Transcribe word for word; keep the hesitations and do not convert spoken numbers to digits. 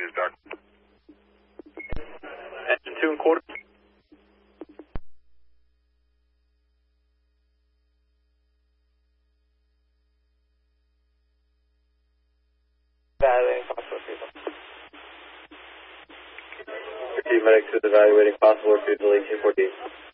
is dark. Engine two and quarter. Evaluating possible refusal. Medics is evaluating possible refusal eighteen fourteen.